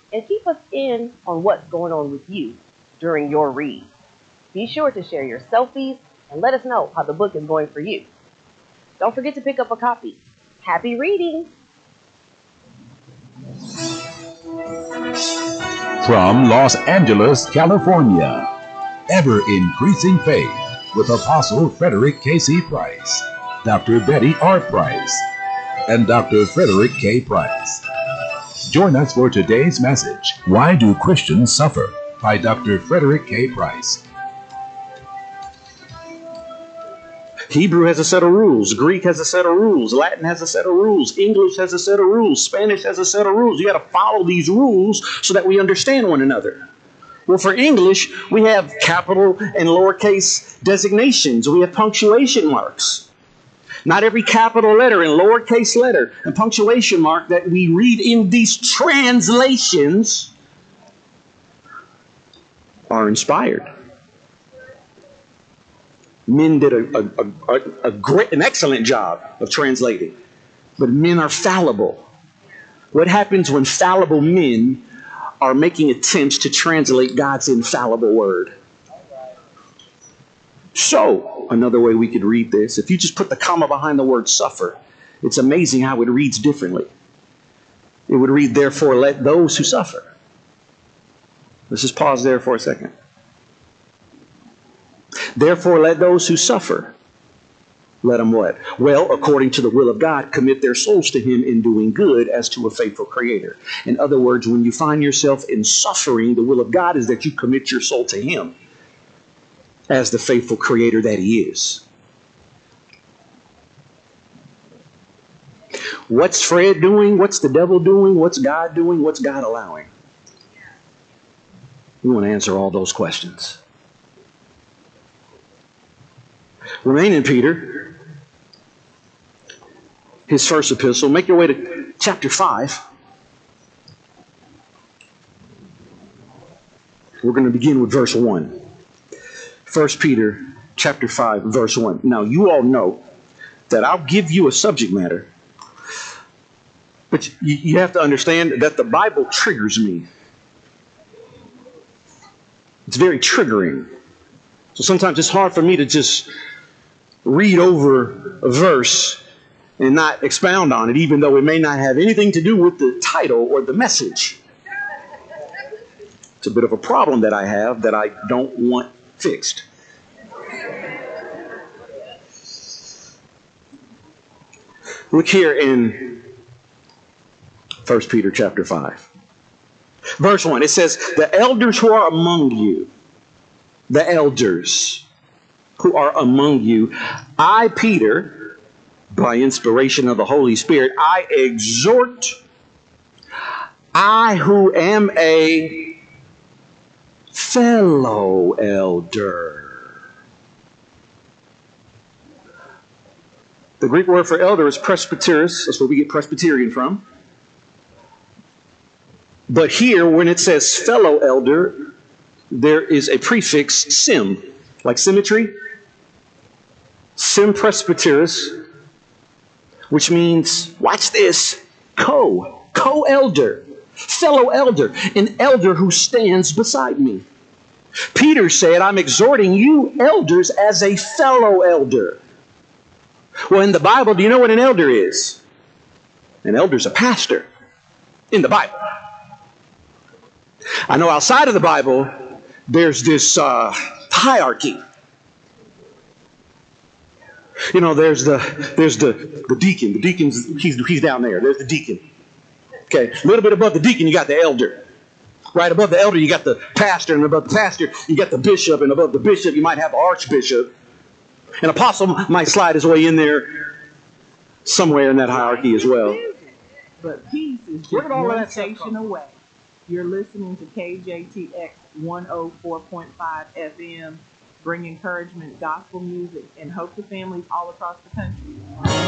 and keep us in on what's going on with you during your read. Be sure to share your selfies and let us know how the book is going for you. Don't forget to pick up a copy. Happy reading! From Los Angeles, California, Ever Increasing Faith with Apostle Frederick K.C. Price, Dr. Betty R. Price, and Dr. Frederick K. Price. Join us for today's message, Why Do Christians Suffer? By Dr. Frederick K. Price. Hebrew has a set of rules. Greek has a set of rules. Latin has a set of rules. English has a set of rules. Spanish has a set of rules. You got to follow these rules so that we understand one another. Well, for English, we have capital and lowercase designations. We have punctuation marks. Not every capital letter and lowercase letter and punctuation mark that we read in these translations are inspired. Men did an excellent job of translating, but men are fallible. What happens when fallible men are making attempts to translate God's infallible word? So, another way we could read this, if you just put the comma behind the word suffer, it's amazing how it reads differently. It would read, therefore, let those who suffer. Let's just pause there for a second. Therefore, let those who suffer, let them what? Well, according to the will of God, commit their souls to Him in doing good as to a faithful Creator. In other words, when you find yourself in suffering, the will of God is that you commit your soul to Him as the faithful Creator that He is. What's Fred doing? What's the devil doing? What's God doing? What's God allowing? We want to answer all those questions. Remain in Peter, his first epistle. Make your way to chapter 5. We're going to begin with verse 1. 1 Peter chapter 5, verse 1. Now, you all know that I'll give you a subject matter, but you have to understand that the Bible triggers me. It's very triggering. So sometimes it's hard for me to just read over a verse and not expound on it, even though it may not have anything to do with the title or the message. It's a bit of a problem that I have that I don't want fixed. Look here in 1 Peter chapter 5. Verse 1, it says, the elders who are among you, the elders who are among you, I, Peter, by inspiration of the Holy Spirit, I exhort, I who am a fellow elder. The Greek word for elder is presbyteros. That's where we get Presbyterian from. But here, when it says fellow elder, there is a prefix sim, like symmetry. Sim presbyteros, which means, watch this, co-elder, fellow elder, an elder who stands beside me. Peter said, I'm exhorting you elders as a fellow elder. Well, in the Bible, do you know what an elder is? An elder is a pastor in the Bible. I know outside of the Bible, there's this hierarchy. You know, there's the deacon. The deacon's he's down there. There's the deacon. Okay, a little bit above the deacon, you got the elder. Right above the elder, you got the pastor, and above the pastor, you got the bishop, and above the bishop, you might have the archbishop. An apostle might slide his way in there somewhere in that hierarchy as well. But peace is just one station away. You're listening to KJTX 104.5 FM. Bring encouragement, gospel music, and hope to families all across the country.